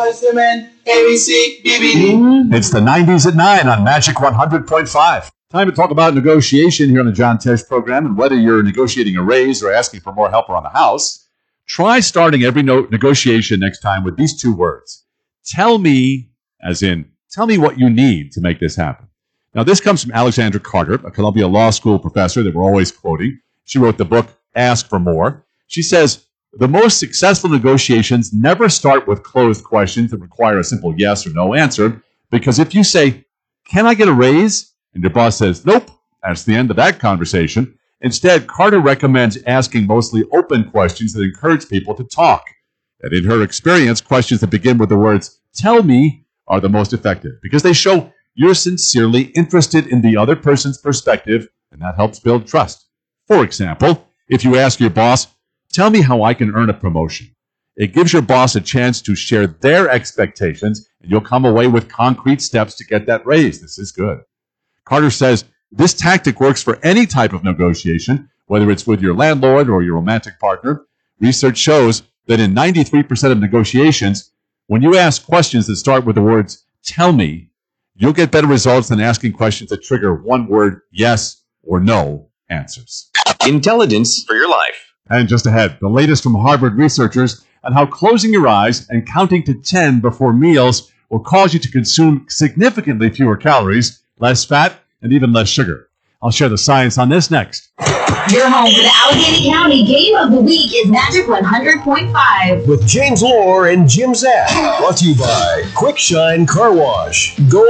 Cement, ABC, BBD. It's the 90s at 9 on Magic 100.5. Time to talk about negotiation here on the John Tesh program, and whether you're negotiating a raise or asking for more help around the house, try starting every negotiation next time with these two words. Tell me, as in, tell me what you need to make this happen. Now, this comes from Alexandra Carter, a Columbia Law School professor that we're always quoting. She wrote the book, Ask for More. She says, the most successful negotiations never start with closed questions that require a simple yes or no answer, because if you say, can I get a raise? And your boss says, nope, that's the end of that conversation. Instead, Carter recommends asking mostly open questions that encourage people to talk. And in her experience, questions that begin with the words, tell me, are the most effective, because they show you're sincerely interested in the other person's perspective, and that helps build trust. For example, if you ask your boss, tell me how I can earn a promotion, it gives your boss a chance to share their expectations, and you'll come away with concrete steps to get that raise. This is good. Carter says this tactic works for any type of negotiation, whether it's with your landlord or your romantic partner. Research shows that in 93% of negotiations, when you ask questions that start with the words, tell me, you'll get better results than asking questions that trigger one word, yes or no answers. Intelligence for your life. And just ahead, the latest from Harvard researchers on how closing your eyes and counting to 10 before meals will cause you to consume significantly fewer calories, less fat, and even less sugar. I'll share the science on this next. Your home for the Allegheny County Game of the Week is Magic 100.5. With James Lore and Jim Zack. Brought to you by Quick Shine Car Wash. Go